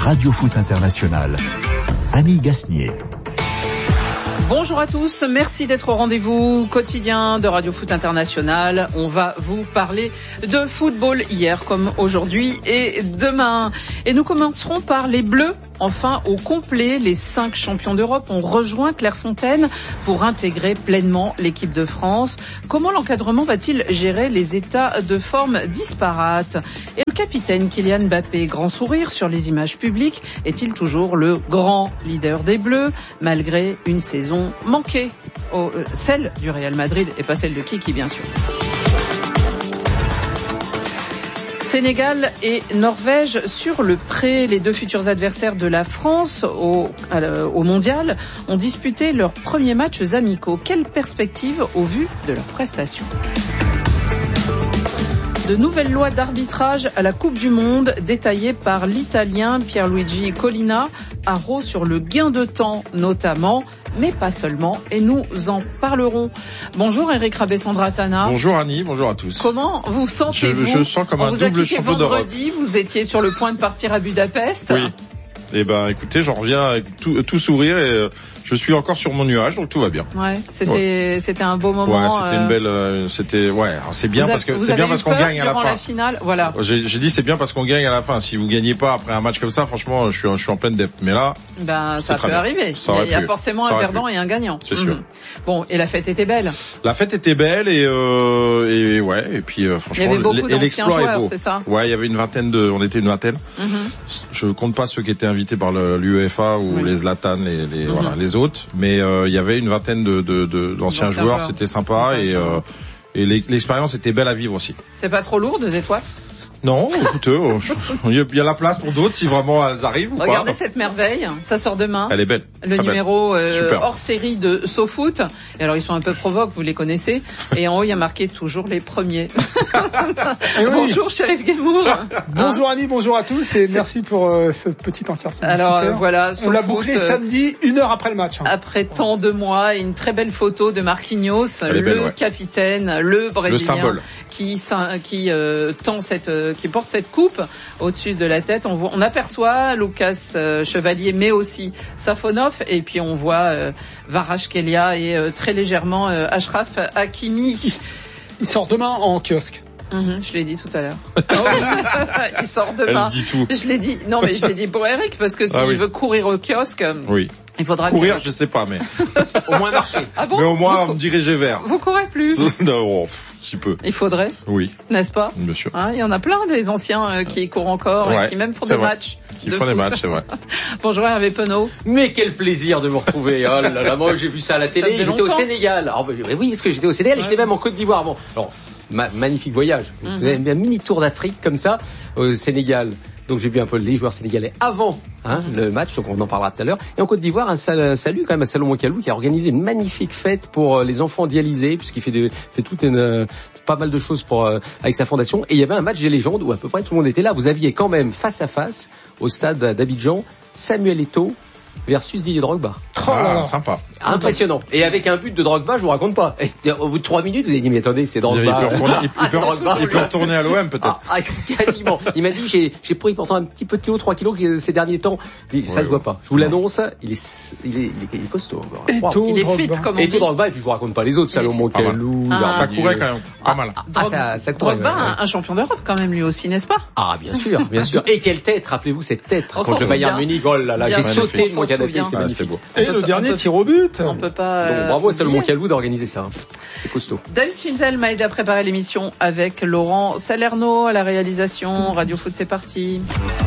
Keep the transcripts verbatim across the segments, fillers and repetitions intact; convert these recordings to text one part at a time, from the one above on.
Radio Foot International. Annie Gasnier. Bonjour à tous, merci d'être au rendez-vous quotidien de Radio Foot International. On va vous parler de football hier comme aujourd'hui et demain. Et nous commencerons par les Bleus. Enfin, au complet, les cinq champions d'Europe ont rejoint Clairefontaine pour intégrer pleinement l'équipe de France. Comment l'encadrement va-t-il gérer les états de forme disparates ? Et le capitaine Kylian Mbappé, grand sourire sur les images publiques, est-il toujours le grand leader des Bleus malgré une saison manquée, oh, euh, celle du Real Madrid et pas celle de Kiki bien sûr. Sénégal et Norvège sur le pré. Les deux futurs adversaires de la France au, euh, au mondial ont disputé leurs premiers matchs amicaux. Quelle perspective au vu de leur prestation ? De nouvelles lois d'arbitrage à la Coupe du Monde détaillées par l'Italien Pierluigi Collina, haro sur le gain de temps notamment, mais pas seulement, et nous en parlerons. Bonjour Eric Rabessandratana. Bonjour Annie, bonjour à tous. Comment vous sentez-vous ? Je, je sens comme On un vous a double quitté champion d'Europe. vendredi, vous étiez sur le point de partir à Budapest. Oui. Eh ben, écoutez, j'en reviens avec tout, tout sourire et euh, je suis encore sur mon nuage, donc tout va bien. Ouais, c'était, ouais. c'était un beau moment. Ouais, c'était euh... une belle, euh, c'était, ouais, alors c'est bien vous parce que avez, c'est bien parce qu'on gagne à la fin. La finale, voilà. J'ai, j'ai dit c'est bien parce qu'on gagne à la fin. Si vous gagnez pas après un match comme ça, franchement, je suis, je suis en pleine dep. Mais là, ben ça peut bien. arriver. Ça il y a, il y a pu. forcément ça un perdant pu. et un gagnant. C'est sûr. Mmh. Bon, et la fête était belle. La fête était belle et euh, et ouais, et puis euh, franchement, il y avait beaucoup et l'exploit joueurs, est beau. C'est ça. Ouais, il y avait une vingtaine de, on était une vingtaine. Mmh. Je compte pas ceux qui étaient invités par le, l'UEFA ou oui. les Zlatan, les, les, mmh. voilà, les autres, mais euh, il y avait une vingtaine de, de, de d'anciens joueurs, joueurs, c'était sympa et euh, et l'expérience était belle à vivre aussi. C'est pas trop lourd, deux étoiles? Non, écoutez, il y a la place pour d'autres si vraiment elles arrivent ou Regardez pas. cette merveille, ça sort demain. Elle est belle. Le numéro euh, hors série de SoFoot. Et alors ils sont un peu provoques, vous les connaissez. Et en haut il y a marqué toujours les premiers. Oui. Bonjour Chérif Guémour. Bonjour Annie, bonjour à tous et merci pour euh, ce petit encart. Alors euh, voilà, on l'a bouclé euh, samedi, une heure après le match. Hein. Après tant de mois, et une très belle photo de Marquinhos, le belle, ouais. capitaine, le Brésilien, le symbole. qui qui euh, tend cette, euh, qui porte cette coupe au-dessus de la tête. On, voit, on aperçoit Lucas euh, Chevalier, mais aussi Safonov, et puis on voit euh, Kvaratskhelia et euh, très légèrement euh, Achraf Hakimi. Il, il sort demain en kiosque. Mmh, je l'ai dit tout à l'heure. Il sort demain. Elle dit tout. Je l'ai dit. Non, mais je l'ai dit pour Eric parce que s'il ah, oui. veut courir au kiosque, oui. il faudra courir. Que... Je sais pas, mais au moins marcher. Ah bon? Mais au moins vous... me diriger vers. Vous courez plus? Non, oh, si peu. Il faudrait. Oui. N'est-ce pas? Bien sûr. Hein, il y en a plein des anciens euh, qui courent encore ouais, et qui même font des vrai. matchs. Qui de font foot. des matchs, c'est vrai. Bonjour Hervé Penaud. Mais quel plaisir de vous retrouver. Oh là là, moi j'ai vu ça à la télé. J'étais au Sénégal. Alors, oui, parce que j'étais au Sénégal et ouais. j'étais même en Côte d'Ivoire avant. Alors, Ma- magnifique voyage, mm-hmm. un mini tour d'Afrique comme ça au Sénégal. Donc j'ai vu un peu les joueurs sénégalais avant hein, mm-hmm. le match, donc on en parlera tout à l'heure. Et en Côte d'Ivoire, un, sal- un salut quand même à Salomon Kalou qui a organisé une magnifique fête pour euh, les enfants dialysés, puisqu'il fait, de, fait toute une, euh, pas mal de choses pour euh, avec sa fondation. Et il y avait un match des légendes où à peu près tout le monde était là. Vous aviez quand même face à face au stade d'Abidjan Samuel Eto'o versus Didier Drogba. Oh là là, sympa. Impressionnant. Et avec un but de Drogba, je vous raconte pas. Et au bout de trois minutes, vous avez dit, mais attendez, c'est Drogba. Il peut retourner, il peut, ah, Drogba. Il peut retourner à l'O M, peut-être. Ah, ah, quasiment. Il m'a dit, j'ai, j'ai pris pourtant un petit peu de kilos, trois kilos ces derniers temps. Ça ouais, se voit pas. Je vous l'annonce, il est, il est, il est costaud. Wow. Il est fit, comme on dit. Et tout Drogba, et puis je vous raconte pas les autres, Salomon Kalou. Ah, ça courait quand même. Pas mal. Ah, ça, ça courait. Drogba, un, un champion d'Europe quand même, lui aussi, n'est-ce pas? Ah, bien sûr, bien sûr. Et quelle tête, rappelez-vous cette tête. Contre le Bayern Munich, oh là là, j'ai sauté de mon canapé, c'est magnifique. Et le dernier tir au but. On peut pas. Donc, bravo à Salomon Kalou d'organiser ça. C'est costaud. David Finzel m'a aidé à préparer l'émission avec Laurent Salerno à la réalisation. Radio Foot, c'est parti.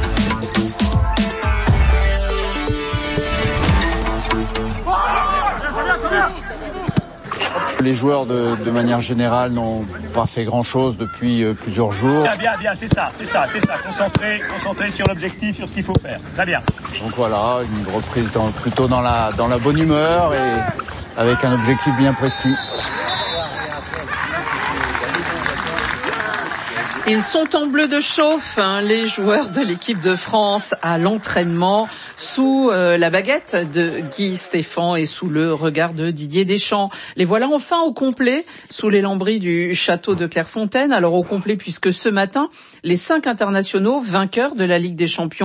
Les joueurs de, de manière générale n'ont pas fait grand-chose depuis euh, plusieurs jours. Bien, bien, bien, c'est ça, c'est ça, c'est ça. Concentré, concentré sur l'objectif, sur ce qu'il faut faire. Très bien. Donc voilà, une reprise dans, plutôt dans la, dans la bonne humeur et avec un objectif bien précis. Ils sont en bleu de chauffe, hein, les joueurs de l'équipe de France à l'entraînement, sous euh, la baguette de Guy Stéphane et sous le regard de Didier Deschamps. Les voilà enfin au complet, sous les lambris du château de Clairefontaine. Alors au complet puisque ce matin, les cinq internationaux vainqueurs de la Ligue des Champions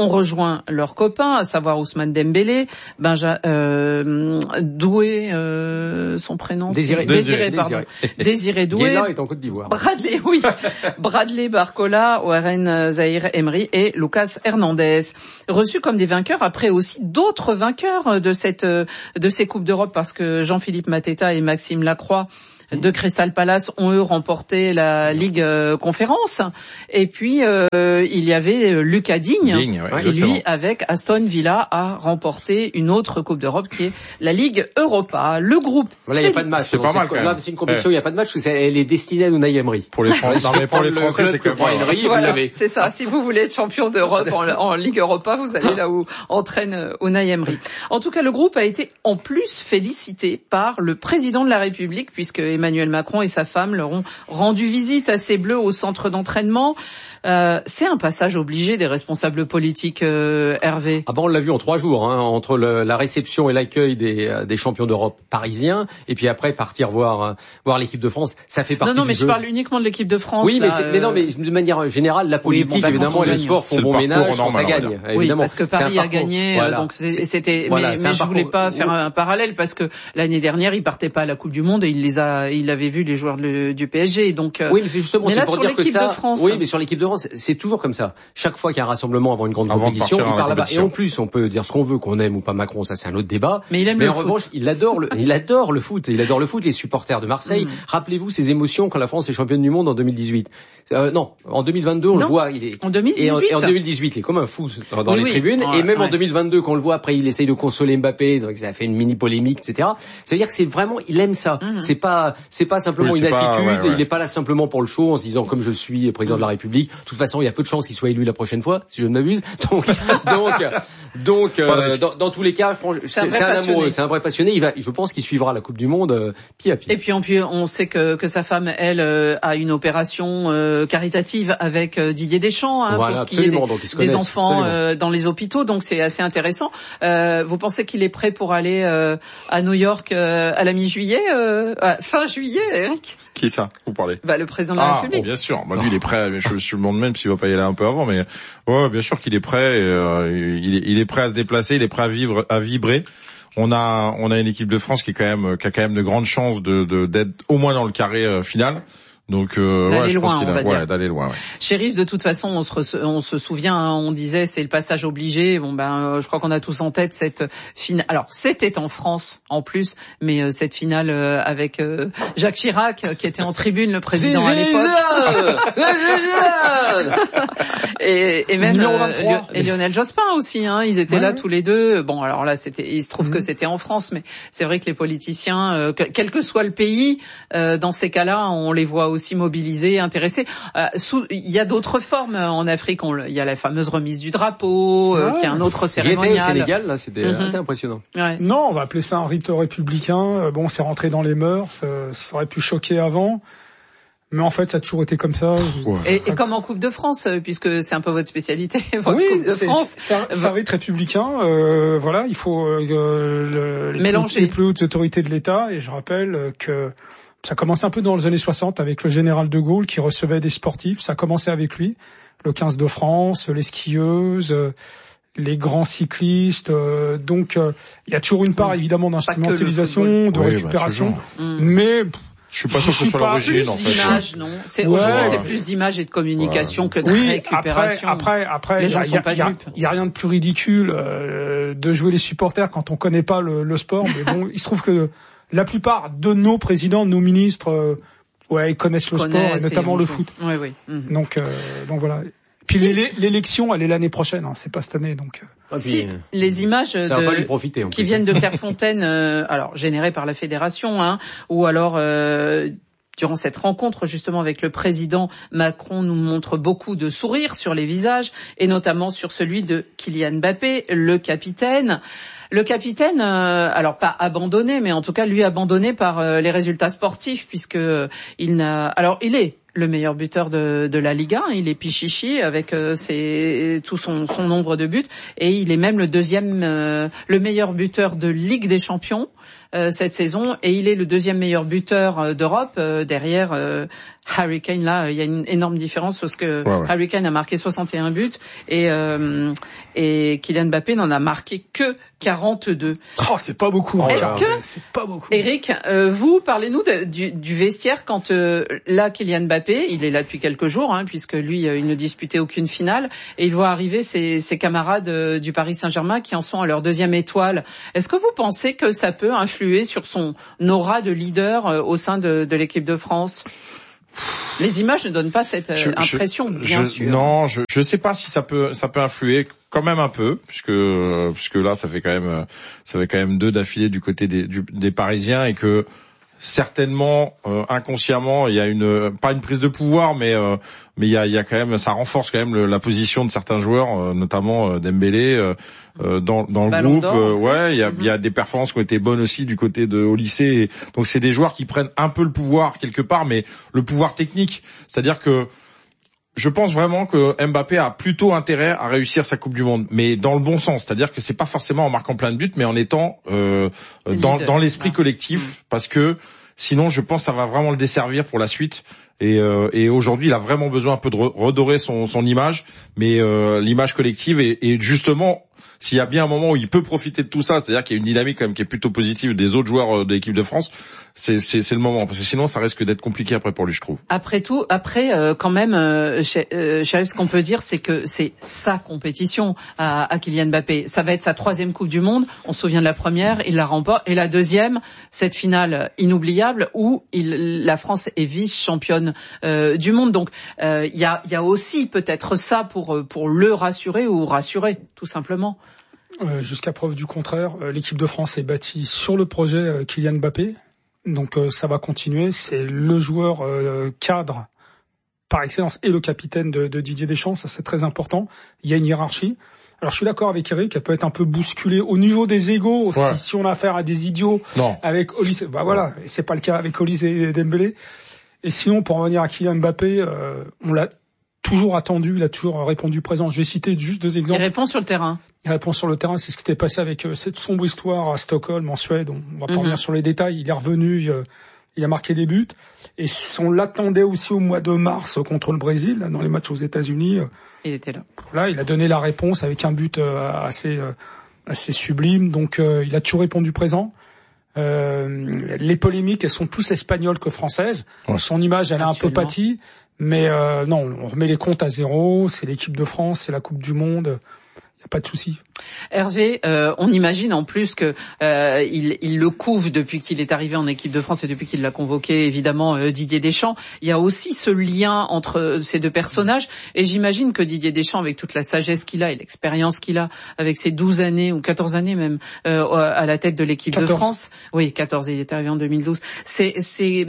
ont rejoint leurs copains, à savoir Ousmane Dembélé, Benja, euh, Doué, euh, son prénom, Désiré, Désiré, Désiré, pardon, Désiré Doué, Guéla est en Côte d'Ivoire. Bradley, oui, Bradley Barcola, Warren Zahir Emery et Lucas Hernandez, reçus comme des vainqueurs après aussi d'autres vainqueurs de cette de ces coupes d'Europe, parce que Jean-Philippe Mateta et Maxime Lacroix de Crystal Palace ont eux remporté la Ligue euh, Conférence, et puis euh, il y avait Lucas Digne, Digne ouais, qui exactement. lui avec Aston Villa a remporté une autre Coupe d'Europe qui est la Ligue Europa. Le groupe Voilà, il n'y a pas de match. C'est pas mal, quand même. C'est une compétition, il n'y a pas de match, parce qu'elle est destinée à Unai Emery. Pour les Français, non mais pour les Français, c'est que Emery, vous voilà, l'avez. c'est ça. Si vous voulez être champion d'Europe en, en Ligue Europa, vous allez là où entraîne Unai Emery. En tout cas, le groupe a été en plus félicité par le président de la République, puisque Emmanuel Macron et sa femme leur ont rendu visite à ces Bleus au centre d'entraînement. Euh, c'est un passage obligé des responsables politiques, euh, Hervé. Ah ben on l'a vu en trois jours, hein, entre le, la réception et l'accueil des, des champions d'Europe parisiens, et puis après partir voir voir l'équipe de France. Ça fait partie Non, non, du mais jeu. je parle uniquement de l'équipe de France. Oui, là, mais, c'est, euh... mais non, mais de manière générale, la politique, oui, bon, bah, évidemment, et le gagne. sport font C'est bon le ménage parcours quand ça normal, gagne. on Oui, évidemment. parce que Paris a gagné, voilà. donc c'est, c'était. Voilà, mais c'est mais un je parcours. voulais pas faire un parallèle, parce que l'année dernière, il partait pas à la Coupe du Monde et il les a, il avait vu les joueurs de, du P S G, donc. Oui, mais c'est justement mais c'est là, pour sur dire que l'équipe ça. de France. Oui, mais sur l'équipe de France, c'est toujours comme ça. Chaque fois qu'il y a un rassemblement avant une grande Avant de compétition, partir il dans la part là-bas. Et compétition. en plus, on peut dire ce qu'on veut, qu'on aime ou pas Macron, ça c'est un autre débat. Mais il aime mais le en foot. revanche, il adore le, il adore le foot. Il adore le foot. Les supporters de Marseille. Mm. Rappelez-vous ces émotions quand la France est championne du monde en deux mille dix-huit. Euh, non, en deux mille vingt-deux, on Non. le voit, il est. En deux mille dix-huit. Et en, et en deux mille dix-huit, il est comme un fou dans Oui, les oui. tribunes. Ouais, et même ouais. en deux mille vingt-deux, quand on le voit, après, il essaye de consoler Mbappé, donc ça a fait une mini polémique, et cetera. Ça veut dire que c'est vraiment, il aime ça. Mm-hmm. C'est pas, c'est pas simplement Oui, une c'est pas- attitude. ouais, ouais. Il est pas là simplement pour le show en se disant comme je suis président de la République. De toute façon, il y a peu de chances qu'il soit élu la prochaine fois, si je ne m'abuse. Donc, donc, donc, euh, dans, dans tous les cas, franchement, C'est un c'est, vrai c'est un passionné. amoureux, c'est un vrai passionné. Il va, je pense qu'il suivra la Coupe du Monde euh, pied à pied. Et puis en plus, on sait que, que sa femme, elle, euh, a une opération euh, caritative avec euh, Didier Deschamps, hein, Voilà, pour ce qui est absolument, des, donc ils se des connaissent, enfants absolument. euh, dans les hôpitaux, donc c'est assez intéressant. Euh, vous pensez qu'il est prêt pour aller euh, à New York euh, à la mi-juillet, euh, à fin juillet, Eric? Qui ça vous parlez? Bah, le président de la Ah, bon, République. bien sûr. Bah, lui, il est prêt. Mais je, je me demande même s'il va pas y aller un peu avant. Mais ouais, bien sûr qu'il est prêt. Et, euh, il, est, il est prêt à se déplacer. Il est prêt à vivre, à vibrer. On a, on a une équipe de France qui est quand même, qui a quand même de grandes chances de, de d'être au moins dans le carré euh, final. Donc, euh, D'aller ouais, je loin, pense qu'il on a, va ouais, dire. d'aller loin. Ouais. Sheriff, de toute façon, on se, re- on se souvient, hein, on disait c'est le passage obligé. Bon ben, euh, je crois qu'on a tous en tête cette finale. Alors, c'était en France en plus, mais euh, cette finale euh, avec euh, Jacques Chirac, euh, qui était en tribune, le président à l'époque, et, et même Numéro euh, vingt-trois. Lio- et Lionel Jospin aussi. Hein, ils étaient Ouais, là ouais. tous les deux. Bon, alors là, c'était, il se trouve Mhm. que c'était en France, mais c'est vrai que les politiciens, euh, que- quel que soit le pays, euh, dans ces cas-là, on les voit aussi mobilisés, intéressés. Euh, sous- il y a d'autres formes euh, en Afrique. On le- il y a la fameuse remise du drapeau, euh, Ouais. qui est un autre Guinée, au cérémonial. Sénégal, là, c'était Mhm. assez impressionnant. Ouais. Non, on va appeler ça un rite républicain. Euh, Bon, c'est rentré dans les mœurs. euh, Ça aurait pu choquer avant. Mais en fait, ça a toujours été comme ça. Ouais. Et, et comme en Coupe de France, euh, puisque c'est un peu votre spécialité, votre Oui, Coupe de c'est France. c'est un, c'est un rite républicain. Euh, voilà, il faut euh, le, les, Mélanger. plus, les plus hautes autorités de l'État. Et je rappelle euh, que ça commençait un peu dans les années soixante avec le général de Gaulle qui recevait des sportifs. Ça commençait avec lui, le quinze de France, les skieuses, euh, les grands cyclistes. euh, donc, euh, il y a toujours une part évidemment que le d'instrumentalisation, football. de Oui, bah, récupération, toujours. Mm. mais Je suis pas sûr que ce suis soit pas l'origine, Plus en fait. d'image, non. C'est Ouais. aujourd'hui, c'est plus d'image et de communication que de oui, après, récupération. après, après, Les il y gens a, sont y a- pas y a- dupes. y a rien de plus ridicule euh, de jouer les supporters quand on connaît pas le, le sport. Mais bon, il se trouve que la plupart de nos présidents, de nos ministres, euh, ouais, ils connaissent le sport Connaissent et notamment on le joue. foot. Oui, oui. Mhm. Donc, euh, donc voilà. Puis Si. l'élé- l'élection, elle est l'année prochaine, hein, c'est pas cette année, donc. euh. Et puis, Si les images ça va pas lui de, profiter, en qui plus. viennent de Clairefontaine, euh, alors générées par la fédération, hein, ou alors euh, durant cette rencontre justement avec le président Macron, nous montre beaucoup de sourires sur les visages, et notamment sur celui de Kylian Mbappé, le capitaine. Le capitaine, euh, alors pas abandonné, mais en tout cas lui abandonné par euh, les résultats sportifs, puisque euh, il n'a, alors il est le meilleur buteur de, de la Liga, il est Pichichi avec euh, ses, tout son, son nombre de buts, et il est même le deuxième, euh, le meilleur buteur de Ligue des Champions euh, cette saison, et il est le deuxième meilleur buteur euh, d'Europe euh, derrière euh, Harry Kane, là, il y a une énorme différence parce que ouais, ouais. Harry Kane a marqué soixante et un buts et euh, et Kylian Mbappé n'en a marqué que quarante-deux. Oh, c'est pas beaucoup. Est-ce hein. que, c'est pas beaucoup. Eric, euh, vous parlez-nous de, du, du vestiaire quand euh, là Kylian Mbappé, il est là depuis quelques jours, hein, puisque lui, euh, il ne disputait aucune finale, et il voit arriver ses, ses camarades euh, du Paris Saint-Germain qui en sont à leur deuxième étoile. Est-ce que vous pensez que ça peut influer sur son aura de leader euh, au sein de, de l'équipe de France? Les images ne donnent pas cette euh, je, impression, je, bien je, sûr. Non, je je sais pas si ça peut ça peut influer quand même un peu, puisque euh, puisque là ça fait quand même ça fait quand même deux d'affilée du côté des du, des Parisiens et que certainement euh, inconsciemment il y a une pas une prise de pouvoir mais euh, mais il y a il y a quand même ça renforce quand même le, la position de certains joueurs euh, notamment euh, Dembélé euh, euh, dans dans le Ballon groupe euh, ouais il y a mm-hmm. il y a des performances qui ont été bonnes aussi du côté de au lycée et, donc c'est des joueurs qui prennent un peu le pouvoir quelque part mais le pouvoir technique, c'est-à-dire que je pense vraiment que Mbappé a plutôt intérêt à réussir sa Coupe du Monde, mais dans le bon sens, c'est-à-dire que c'est pas forcément en marquant plein de buts, mais en étant euh, dans, dans l'esprit collectif, mmh. parce que sinon, je pense que ça va vraiment le desservir pour la suite. Et, euh, et aujourd'hui, il a vraiment besoin un peu de redorer son, son image, mais euh, l'image collective et, et justement. S'il y a bien un moment où il peut profiter de tout ça, c'est-à-dire qu'il y a une dynamique quand même qui est plutôt positive des autres joueurs de l'équipe de France, c'est c'est c'est le moment parce que sinon ça risque d'être compliqué après pour lui, je trouve. Après tout, après euh, quand même, euh, euh, Chérif, ce qu'on peut dire, c'est que c'est sa compétition à, à Kylian Mbappé. Ça va être sa troisième Coupe du Monde. On se souvient de la première, il la remporte, et la deuxième, cette finale inoubliable où il, la France est vice-championne euh, du monde. Donc il euh, y a il y a aussi peut-être ça pour pour le rassurer ou rassurer tout simplement. Euh, jusqu'à preuve du contraire, euh, l'équipe de France est bâtie sur le projet euh, Kylian Mbappé, donc euh, ça va continuer. C'est le joueur euh, cadre par excellence et le capitaine de, de Didier Deschamps, ça c'est très important. Il y a une hiérarchie. Alors je suis d'accord avec Eric, elle peut être un peu bousculée au niveau des égos ouais. si, si on a affaire à des idiots. Non. Avec Olise, bah voilà, c'est pas le cas avec Olise et Dembélé. Et sinon, pour revenir à Kylian Mbappé, euh, on l'a toujours attendu, il a toujours répondu présent. Je vais citer juste deux exemples. Il répond sur le terrain. Il répond sur le terrain, c'est ce qui s'était passé avec euh, cette sombre histoire à Stockholm, en Suède. On va pas mm-hmm. revenir sur les détails. Il est revenu, euh, il a marqué des buts. Et on l'attendait aussi au mois de mars contre le Brésil, là, dans les matchs aux États-Unis. Il était là. Là, il a donné la réponse avec un but euh, assez euh, assez sublime. Donc, euh, il a toujours répondu présent. Euh, les polémiques, elles sont plus espagnoles que françaises. Ouais. Son image, elle a un peu pâti. Mais euh, non, on remet les comptes à zéro. C'est l'équipe de France, c'est la Coupe du Monde. Il n'y a pas de souci. Hervé, euh, on imagine en plus que euh, il, il le couve depuis qu'il est arrivé en équipe de France et depuis qu'il l'a convoqué, évidemment, euh, Didier Deschamps. Il y a aussi ce lien entre ces deux personnages. Et j'imagine que Didier Deschamps, avec toute la sagesse qu'il a et l'expérience qu'il a, avec ses douze années ou quatorze années même euh, à la tête de l'équipe quatorze. De France, oui, quatorze, il est arrivé en deux mille douze. C'est, c'est,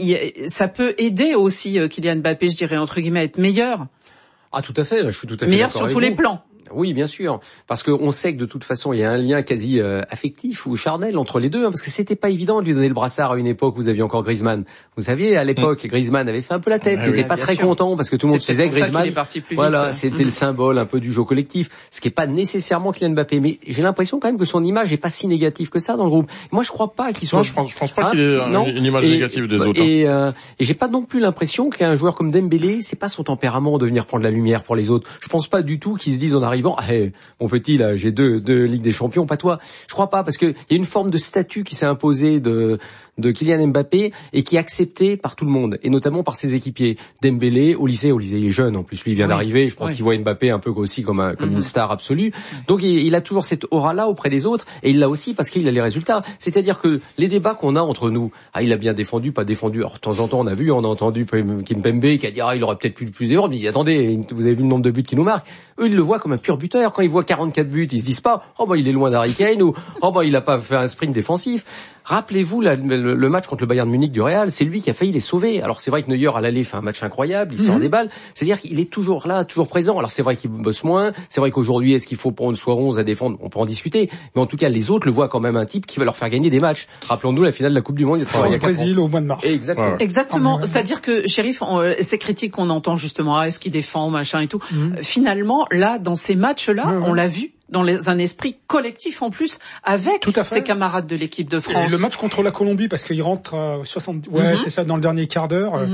ça peut aider aussi euh, Kylian Mbappé, je dirais entre guillemets, à être meilleur. Ah, tout à fait. Là, je suis tout à fait meilleur d'accord sur avec tous vous. les plans. Oui, bien sûr, parce que on sait que de toute façon il y a un lien quasi euh, affectif ou charnel entre les deux, hein, parce que c'était pas évident de lui donner le brassard à une époque où vous aviez encore Griezmann. Vous saviez, à l'époque, mmh. Griezmann avait fait un peu la tête, ah, il n'était oui, pas très sûr. Content parce que tout le monde se disait Griezmann. Voilà, c'était mmh. le symbole un peu du jeu collectif, ce qui est pas nécessairement Kylian Mbappé. Mais j'ai l'impression quand même que son image est pas si négative que ça dans le groupe. Moi, je crois pas qu'il soit. Non, je pense, je pense pas hein, qu'il ait non. une image et, négative des autres. Et, euh, et j'ai pas non plus l'impression qu'un joueur comme Dembélé, c'est pas son tempérament de venir prendre la lumière pour les autres. Je pense pas du tout qu'ils se disent en arrivant, ah, hey, mon petit, là, j'ai deux, deux Ligues des Champions, pas toi. Je crois pas, parce que il y a une forme de statut qui s'est imposée de, de Kylian Mbappé et qui est acceptée par tout le monde, et notamment par ses équipiers. Dembélé, au lycée, au lycée, il est jeune, en plus, lui, il vient oui. d'arriver, je pense oui. qu'il voit Mbappé un peu aussi comme, un, comme mm-hmm. une star absolue. Donc, il, il a toujours cette aura-là auprès des autres, et il l'a aussi parce qu'il a les résultats. C'est-à-dire que les débats qu'on a entre nous, ah, il a bien défendu, pas défendu. Alors, de temps en temps, on a vu, on a entendu Kimpembe qui a dit, ah, il aurait peut-être plus, plus d'erreurs, mais attendez, vous avez vu le nombre de buts qu'il nous marque. Eux, ils le voient comme un pur buteur. Quand ils voient quarante-quatre buts, ils se disent pas, oh, bah, il est loin d'Harry Kane, ou, oh, bah, il a pas fait un sprint défensif. Rappelez-vous la, le, le match contre le Bayern Munich du Real, c'est lui qui a failli les sauver. Alors c'est vrai que Neuer à l'aller fait un match incroyable, il mm-hmm. sort des balles, c'est-à-dire qu'il est toujours là, toujours présent. Alors c'est vrai qu'il bosse moins, c'est vrai qu'aujourd'hui est-ce qu'il faut prendre soit onze à défendre, on peut en discuter, mais en tout cas les autres le voient quand même un type qui va leur faire gagner des matchs. Rappelons-nous la finale de la Coupe du Monde, il y a France-Brésil au mois de mars. Exactement. Ouais. Exactement, c'est-à-dire que Chérif, on, ces critiques qu'on entend justement, ah, est-ce qu'il défend, machin et tout, mm-hmm. finalement là dans ces matchs-là, mm-hmm. on l'a vu dans les, un esprit collectif en plus avec ses camarades de l'équipe de France. Et le match contre la Colombie, parce qu'il rentre à soixante, ouais, mm-hmm. c'est ça, dans le dernier quart d'heure. Mm-hmm.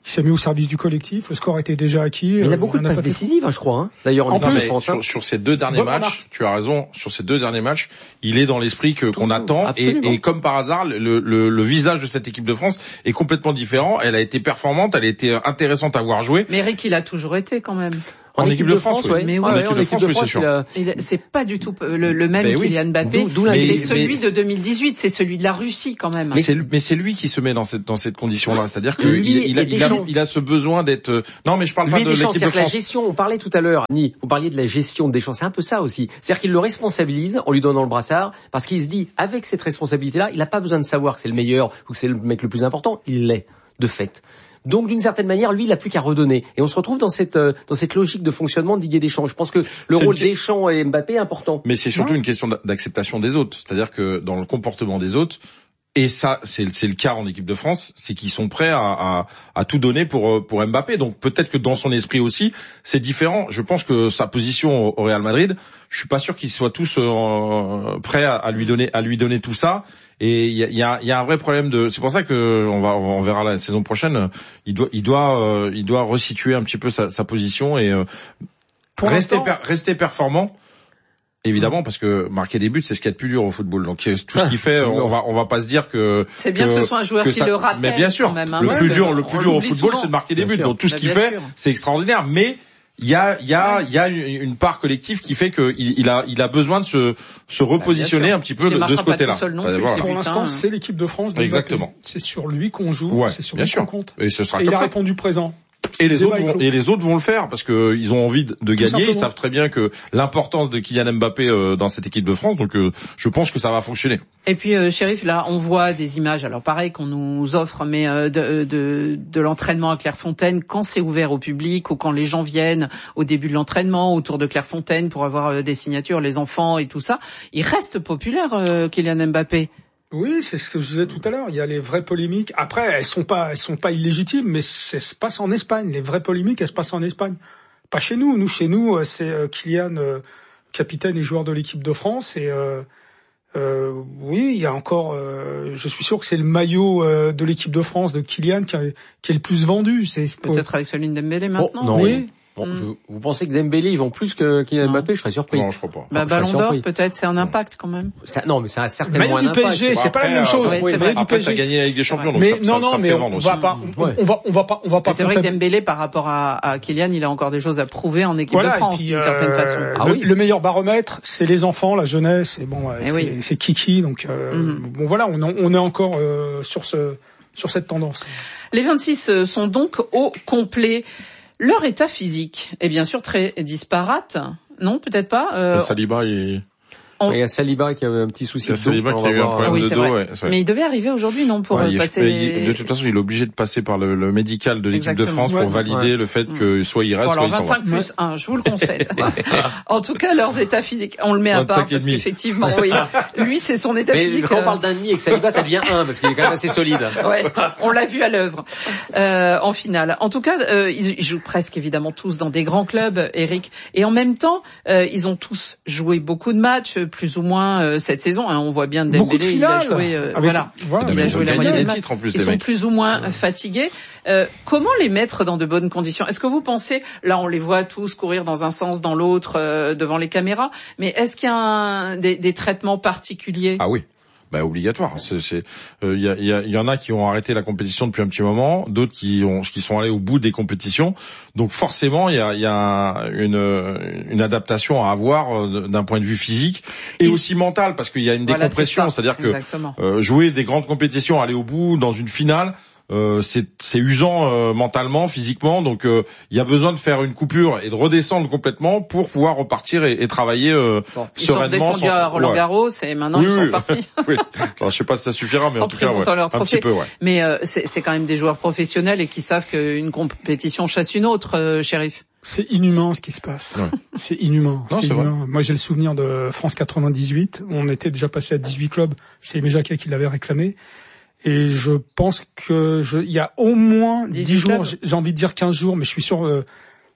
Il s'est mis au service du collectif. Le score était déjà acquis. Mais il a beaucoup de passes décisives, hein, je crois. Hein. D'ailleurs, en, en plus, France, sur, sur ces deux derniers bon, matchs, remarque. tu as raison. Sur ces deux derniers matchs, il est dans l'esprit que qu'on attend. Et, et comme par hasard, le, le, le visage de cette équipe de France est complètement différent. Elle a été performante, elle a été intéressante à voir jouer. Mais Eric, il a toujours été quand même. En, en équipe, équipe de France, France oui. Mais oui, ah, ouais, en équipe de France, c'est sûr. A... C'est pas du tout le, le même ben Kylian oui. Mbappé. D'où, d'où c'est celui mais... de deux mille dix-huit, c'est celui de la Russie quand même. Mais c'est, mais c'est lui qui se met dans cette dans cette condition-là, c'est-à-dire que il, il, a, il, a, il a ce besoin d'être. Non, mais je parle lui pas de l'équipe de France. La gestion, on parlait tout à l'heure, Ni, vous parliez de la gestion de Deschamps, c'est un peu ça aussi. C'est-à-dire qu'il le responsabilise en lui donnant le brassard, parce qu'il se dit, avec cette responsabilité-là, il n'a pas besoin de savoir que c'est le meilleur ou que c'est le mec le plus important. Il l'est, de fait. Donc, d'une certaine manière, lui, il n'a plus qu'à redonner. Et on se retrouve dans cette euh, dans cette logique de fonctionnement de Didier Deschamps. Je pense que le c'est rôle une... Deschamps et Mbappé est important. Mais c'est surtout ouais. une question d'acceptation des autres. C'est-à-dire que dans le comportement des autres, et ça, c'est, c'est le cas en équipe de France, c'est qu'ils sont prêts à, à, à tout donner pour pour Mbappé. Donc peut-être que dans son esprit aussi, c'est différent. Je pense que sa position au Real Madrid, je suis pas sûr qu'ils soient tous euh, prêts à, à lui donner à lui donner tout ça. Et il y a, y, a, y a un vrai problème de. C'est pour ça que on va, on verra la saison prochaine. Il doit, il doit, euh, il doit resituer un petit peu sa, sa position et euh, pour rester, per, rester performant. Évidemment, parce que marquer des buts, c'est ce qu'il y a de plus dur au football. Donc tout ce qu'il fait, on va, on va pas se dire que. C'est bien que, que ce soit un joueur qui ça, le rappelle. Mais bien sûr, quand même, hein. le ouais, plus dur, le on, plus on dur au football, souvent. c'est de marquer des buts. Bien Donc tout ce bah, qu'il fait, sûr. c'est extraordinaire. Mais il y a, il y a, il y a une part collective qui fait qu'il il a, il a besoin de se, se repositionner bah, un petit peu de, de ce côté-là. Bah, voilà. Pour l'instant, hein. c'est l'équipe de France. Exactement. C'est sur lui qu'on joue. Ouais, c'est sur bien lui sûr. qu'on compte. Et ce sera et comme il ça. a répondu présent. Et les autres vont, et les autres vont le faire parce que ils ont envie de, de gagner. Simplement. Ils savent très bien que l'importance de Kylian Mbappé euh, dans cette équipe de France. Donc, euh, je pense que ça va fonctionner. Et puis, euh, Chérif, là, on voit des images. Alors, pareil qu'on nous offre, mais euh, de, de, de l'entraînement à Clairefontaine quand c'est ouvert au public ou quand les gens viennent au début de l'entraînement autour de Clairefontaine pour avoir euh, des signatures, les enfants et tout ça. Il reste populaire, euh, Kylian Mbappé. Oui, c'est ce que je disais tout à l'heure. Il y a les vraies polémiques. Après, elles sont pas, elles sont pas illégitimes, mais ça se passe en Espagne. Les vraies polémiques, elles se passent en Espagne. Pas chez nous. Nous, chez nous, c'est euh, Kylian, euh, capitaine et joueur de l'équipe de France. Et euh, euh, oui, il y a encore. Euh, je suis sûr que c'est le maillot euh, de l'équipe de France de Kylian qui, a, qui est le plus vendu. C'est peut-être pour... avec celui de Dembélé maintenant. Oh, non. Oui. Bon, mm. Vous pensez que Dembélé ils vont plus que Kylian Mbappé? Je serais surpris. Non, je crois pas. Bah, Ballon d'Or, peut-être, c'est un impact quand même. Ça, non, mais ça a certainement un impact. Le maillot du P S G, c'est pas la même chose. Ouais, oui, c'est vrai. Du Après, P S G. t'as gagné avec des champions, donc mais ça, non, ça, non, ça mais on on va pas, on, on va, on va pas, on va pas. C'est vrai que Dembélé, par rapport à, à Kylian, il a encore des choses à prouver en équipe voilà, de France, puis, d'une euh, certaine façon. Ah, le, oui. le meilleur baromètre, c'est les enfants, la jeunesse, et bon, et c'est, oui. c'est Kiki, donc euh, mm-hmm. bon voilà, on, on est encore euh, sur ce, sur cette tendance. Les vingt-six sont donc au complet. Leur état physique est bien sûr très disparate. Non, peut-être pas. Euh, Saliba, il... On... Il y a Saliba qui avait un petit souci de dos. Saliba qui a eu un problème ah oui, de dos. Ouais, mais il devait arriver aujourd'hui, non, pour ouais, passer. Il, de toute façon, il est obligé de passer par le, le médical de l'équipe Exactement. de France pour ouais, valider ouais. le fait que soit il reste, bon, soit alors, il s'en va. vingt-cinq plus un, je vous le concède. En tout cas, leurs états physiques, on le met à part parce qu'effectivement, oui, lui, c'est son état mais physique. Mais quand on parle d'un demi et que Saliba, ça devient un parce qu'il est quand même assez solide. Ouais, on l'a vu à l'œuvre euh, en finale. En tout cas, euh, ils, ils jouent presque évidemment tous dans des grands clubs, Eric, et en même temps, euh, ils ont tous joué beaucoup de matchs, plus ou moins. Cette saison, hein, on voit bien Dembélé, il a joué, euh, Avec, voilà, voilà, il a joué la moitié des matchs. Ils sont mecs. plus ou moins ouais. fatigués. Euh, comment les mettre dans de bonnes conditions? Est-ce que vous pensez, là, on les voit tous courir dans un sens, dans l'autre, euh, devant les caméras, mais est-ce qu'il y a un, des, des traitements particuliers? Ah oui. Bah, obligatoire. C'est, c'est, euh, y a, y a, y en a qui ont arrêté la compétition depuis un petit moment, d'autres qui ont, qui sont allés au bout des compétitions. Donc forcément, il y a, y a une, une adaptation à avoir d'un point de vue physique et, et aussi mental, parce qu'il y a une voilà, décompression, c'est c'est-à-dire Exactement. que euh, jouer des grandes compétitions, aller au bout dans une finale. Euh, c'est, c'est usant euh, mentalement, physiquement, donc il euh, y a besoin de faire une coupure et de redescendre complètement pour pouvoir repartir et, et travailler euh, bon, ils sereinement. Ils sont descendus à Roland Garros ouais. et maintenant oui, ils sont oui. partis. Oui. Alors, je sais pas si ça suffira, mais en, en tout cas, ouais, un petit peu, ouais. Mais euh, c'est, c'est quand même des joueurs professionnels et qui savent qu'une compétition chasse une autre, euh, Chérif. C'est inhumain ce qui se passe. Ouais. C'est inhumain. Non, c'est, c'est inhumain. Moi, j'ai le souvenir de France quatre-vingt-dix-huit. On était déjà passé à dix-huit clubs. C'est Aimé Jacquet qui l'avait réclamé. Et je pense que je, il y a au moins dix jours, j'ai, j'ai envie de dire quinze jours, mais je suis sûr euh,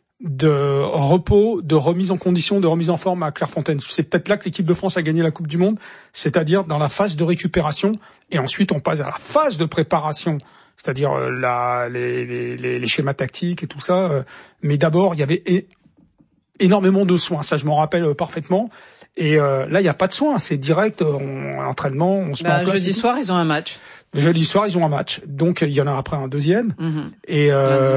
de repos, de remise en condition, de remise en forme à Clairefontaine. C'est peut-être là que l'équipe de France a gagné la Coupe du Monde, c'est-à-dire dans la phase de récupération, et ensuite on passe à la phase de préparation. c'est-à-dire euh, la, les, les, les, les schémas tactiques et tout ça. Euh, mais d'abord, il y avait é- énormément de soins, ça je m'en rappelle euh, parfaitement. Et euh, là, il n'y a pas de soins, c'est direct, on, entraînement, on se bah, met en place. Jeudi soir, ils ont un match. Jeudi soir, ils ont un match. Donc, il y en a après un deuxième. Mm-hmm. Et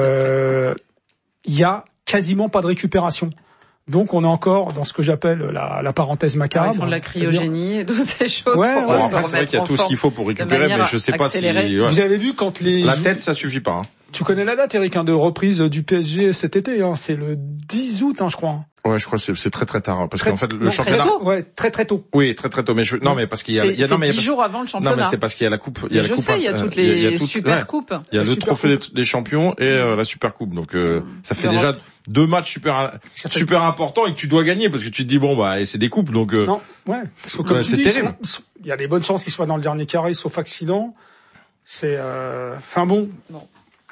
euh, il y a quasiment pas de récupération. Donc, on est encore dans ce que j'appelle la, la parenthèse macabre. Alors, ils font de la cryogénie et toutes ces choses. Ouais, pour ouais. Bon, se après, c'est vrai qu'il y a tout ce qu'il faut pour récupérer, mais je sais pas si... Ouais. Vous avez vu quand les... La tête, ça suffit pas. Hein. Tu connais la date, Eric, hein, de reprise du P S G cet été, hein, c'est le dix août, hein, je crois. Ouais, je crois que c'est, c'est très très tard, hein, parce très, qu'en fait le non, championnat. Très tôt. Ouais, très très tôt. Oui, très très tôt. Mais je... non, mais parce qu'il y a, c'est, il y a c'est non mais dix jours avant le championnat. Non, mais c'est parce qu'il y a la coupe. Il y a mais la je coupe, sais, il y a toutes les il y a, il y a toutes... super ouais. coupes. Il y a la le trophée coupe. des champions et euh, la super coupe. Donc euh, mmh. ça fait L'Europe. déjà deux matchs super super importants et que tu dois gagner parce que tu te dis bon bah et c'est des coupes donc. Euh... Non, ouais. Parce que comme ouais, tu c'est dis, terrible. il y a des bonnes chances qu'ils soient dans le dernier carré, sauf accident. C'est, euh... enfin bon. Non.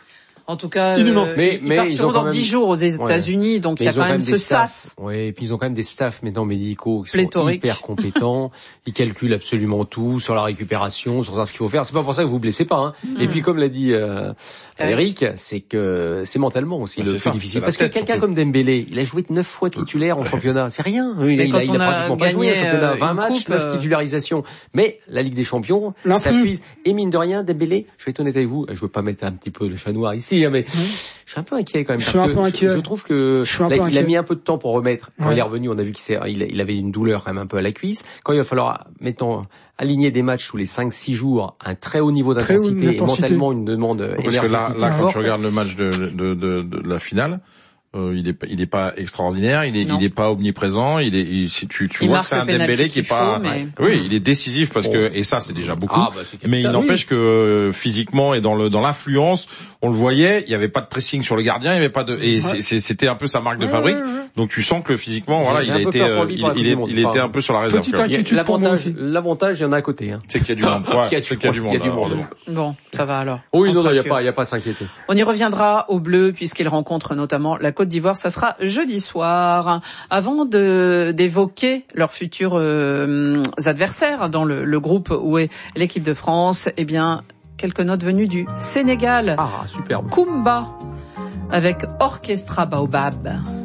En tout cas, ils, euh, mais, ils mais partiront ils dans même... dix jours aux États-Unis, ouais. donc il y a quand même, même ce sas. Oui, et puis ils ont quand même des staffs maintenant médicaux qui Pléthorique. sont hyper compétents. Ils calculent absolument tout sur la récupération, sur ce qu'il faut faire. C'est pas pour ça que vous vous blessez pas. Hein. Mm. Et puis comme l'a dit euh, Eric, c'est que c'est mentalement aussi le plus difficile. Parce que quelqu'un surtout. Comme Dembélé, il a joué neuf fois titulaire en championnat. C'est rien. Il, il, a, il a pratiquement pas joué en championnat. vingt matchs, neuf titularisations. Mais la Ligue des Champions, ça puise. Et mine de rien, Dembélé, je vais être honnête avec vous, je veux pas mettre un petit peu le chat noir ici, mais mm. je suis un peu inquiet quand même. Je parce suis un que peu inquiet. Je, je trouve que je là, il a mis un peu de temps pour remettre. Quand ouais. il est revenu, on a vu qu'il il, il avait une douleur quand même un peu à la cuisse. Quand il va falloir, mettons, aligner des matchs tous les cinq six jours, un très haut niveau d'intensité, haut et mentalement une demande parce énergétique. Parce que là, là quand tu regardes le match de, de, de, de la finale, euh, il est il est pas extraordinaire, il est non. il est pas omniprésent, il est il, tu tu il vois que c'est un Dembélé qui est pas faut, mais... oui, il est décisif parce bon. que et ça c'est déjà beaucoup. Ah, bah, c'est mais il n'empêche oui. que physiquement et dans le dans l'influence, on le voyait, il y avait pas de pressing sur le gardien, il y avait pas de et ouais. c'est, c'était un peu sa marque de ouais, fabrique. Ouais, ouais. Donc tu sens que physiquement voilà, il a été euh, il, il, est, il était un peu sur la réserve. Petite inquiétude l'avantage l'avantage il y en a à côté hein. C'est qu'il y a du monde. Ouais, c'est qu'il y a du monde. Il y a du monde. Bon, ça va alors. Oui, non, il y a pas il y a pas à s'inquiéter. On y reviendra au bleu puisqu'il rencontre notamment la Côte d'Ivoire, ça sera jeudi soir. Avant de d'évoquer leurs futurs euh, adversaires dans le, le groupe où est l'équipe de France, eh bien quelques notes venues du Sénégal. Ah, superbe. Kumba avec Orchestra Baobab.